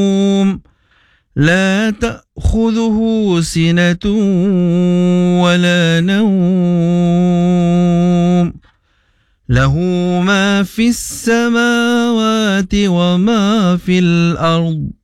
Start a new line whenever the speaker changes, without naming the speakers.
لا تأخذه سنة ولا نوم له ما في السماوات وما في الأرض